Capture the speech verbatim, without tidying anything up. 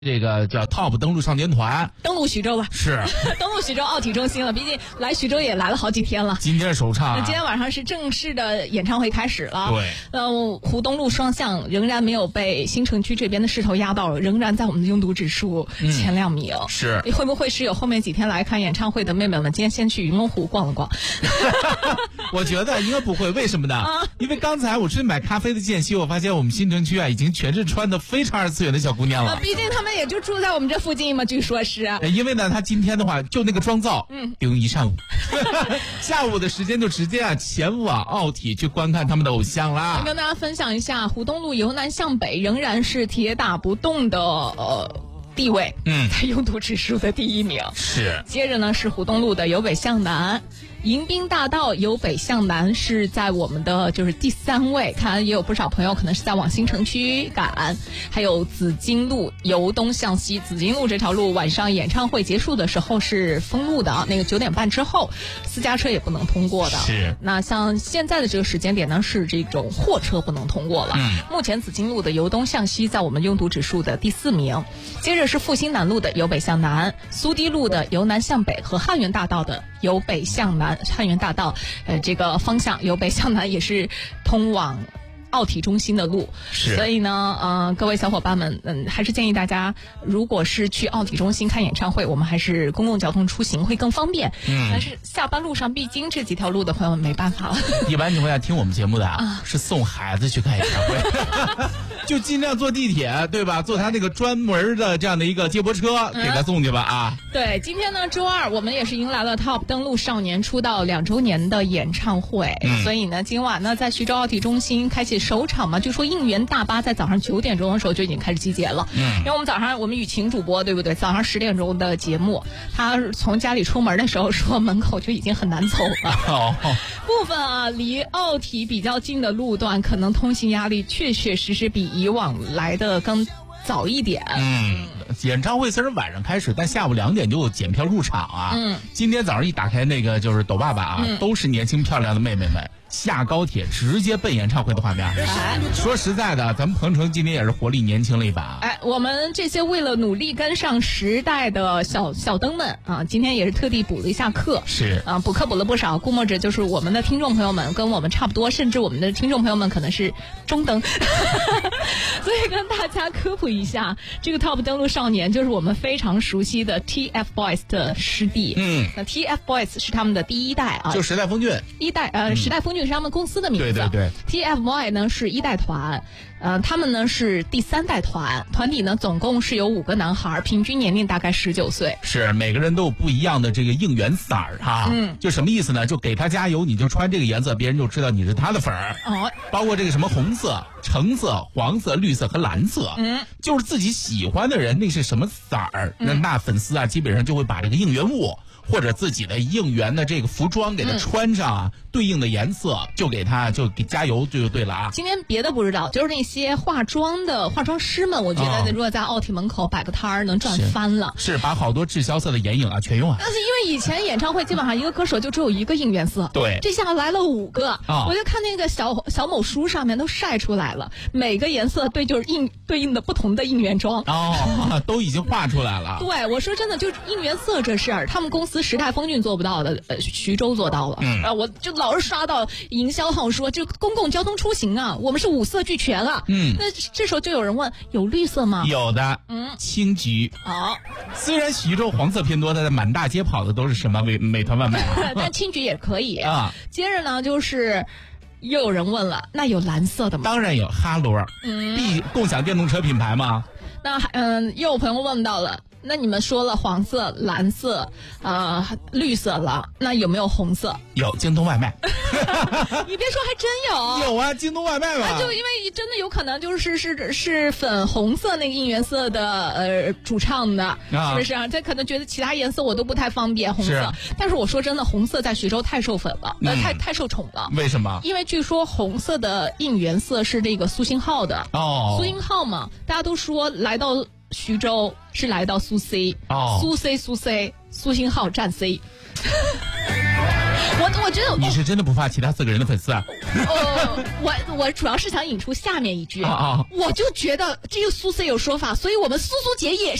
这个叫 Top 登陆少年团登陆徐州吧， 是登陆徐州奥体中心了。毕竟来徐州也来了好几天了。 今天首唱、啊， 今天晚上是正式的演唱会开始了。 对， 呃，湖东路双向仍然没有被新城区这边的势头压到，仍然在我们的拥堵指数前两名。嗯、 是， 会不会是有后面几天来看演唱会的妹妹们，今天先去云龙湖逛了逛？ 我觉得应该不会，为什么呢？啊、因为刚才我去买咖啡的间隙，我发现我们新城区啊，已经全是穿的非常二次元的小姑娘了。 啊、毕竟他们也就住在我们这附近嘛，据说是。 因为呢，他今天的话就那个妆造，嗯，用一上午，下午的时间就直接啊前往奥体去观看他们的偶像啦。 跟大家分享一下，湖东路由南向北仍然是铁打不动的呃。地位，嗯，在拥堵指数的第一名。 是， 接着呢是湖东路的由北向南，迎宾大道由北向南是在我们的就是第三位，看也有不少朋友可能是在往新城区赶。还有紫金路由东向西，紫金路这条路晚上演唱会结束的时候是封路的，那个九点半之后私家车也不能通过的。 是， 那像现在的这个时间点呢，是这种货车不能通过了。嗯，目前紫金路的由东向西在我们拥堵指数的第四名，接着。这是复兴南路的由北向南，苏堤路的由南向北和汉源大道的由北向南。汉源大道，呃，这个方向由北向南也是通往奥体中心的路，所以呢，呃，各位小伙伴们，嗯，还是建议大家，如果是去奥体中心看演唱会，我们还是公共交通出行会更方便。嗯，但是下班路上必经这几条路的朋友们没办法了。 一般情况下听我们节目的啊，是送孩子去看演唱会，就尽量坐地铁，对吧？坐他那个专门的这样的一个接驳车给他送去吧啊。 嗯、对，今天呢，周二我们也是迎来了 Top 登陆少年出道两周年的演唱会，嗯、所以呢，今晚呢，在徐州奥体中心开启首场嘛，据说应援大巴在早上九点钟的时候就已经开始集结了。嗯，因为我们早上我们雨晴主播对不对？早上十点钟的节目，他从家里出门的时候说门口就已经很难走了。哦，部分啊离奥体比较近的路段，可能通行压力确确实实比以往来的更早一点。 嗯，演唱会虽然晚上开始，但下午两点就有检票入场啊。嗯，今天早上一打开那个就是抖爸爸啊，嗯、都是年轻漂亮的妹妹们。下高铁直接奔演唱会的画面。哎，说实在的，咱们鹏程今天也是活力年轻了一把。 哎，我们这些为了努力跟上时代的小小灯们啊，今天也是特地补了一下课。 是啊，补课补了不少，估摸着就是我们的听众朋友们跟我们差不多，甚至我们的听众朋友们可能是中等。所以跟大家科普一下，这个 Top 登陆少年就是我们非常熟悉的 T F Boys 的师弟。嗯，那 T F Boys 是他们的第一代啊， 就时代峰峻。 一代呃，时代峰峻。是他们公司的名字。 对对对 ，T F B O Y 呢是一代团，呃，他们呢是第三代团，团体呢总共是有五个男孩，平均年龄大概十九岁。 是每个人都有不一样的这个应援色儿哈，嗯，就什么意思呢？就给他加油，你就穿这个颜色，别人就知道你是他的粉儿。哦，包括这个什么红色、橙色、黄色、绿色和蓝色，嗯，就是自己喜欢的人那是什么色儿，那、嗯、那粉丝啊基本上就会把这个应援物。或者自己的应援的这个服装给他穿上啊，嗯、对应的颜色就给他就给加油就对了啊。 今天别的不知道，就是那些化妆的化妆师们，我觉得如果在奥体门口摆个摊儿，能赚翻了。 是, 是把好多滞销色的眼影啊全用啊。 但是因为以前演唱会基本上一个歌手就只有一个应援色， 对， 这下来了五个，哦、我就看那个小小某书上面都晒出来了，每个颜色对就是应对应的不同的应援装哦，都已经画出来了。 对，我说真的，就应援色这事儿，他们公司时代峰峻做不到的，呃，徐州做到了。嗯，啊，我就老是刷到营销号说，这公共交通出行啊，我们是五色俱全啊。嗯，那这时候就有人问，有绿色吗？ 有的，嗯，青桔。 好， 虽然徐州黄色偏多，但满大街跑的都是什么美美团外卖、啊， 但青桔也可以啊。接着呢，就是又有人问了，那有蓝色的吗？ 当然有，哈罗，嗯，必共享电动车品牌吗？ 那嗯，又有朋友问到了。那你们说了黄色、蓝色、呃绿色了，那有没有红色？ 有，京东外卖。 你别说，还真有。 有啊，京东外卖吧。 啊、就因为真的有可能就是是是粉红色那个应援色的呃主唱的，啊、是不是啊？他可能觉得其他颜色我都不太方便，红色。但是我说真的，红色在徐州太受粉了，呃，嗯、太太受宠了。 为什么？ 因为据说红色的应援色是这个苏星浩的。哦。苏星浩嘛，大家都说来到徐州是来到苏 C， 哦，苏 C 苏 C 苏星浩站 C。 我我觉得你是真的不怕其他四个人的粉丝啊？ 呃，我我主要是想引出下面一句， 啊啊我就觉得这个苏 Sir 有说法，所以我们苏苏姐也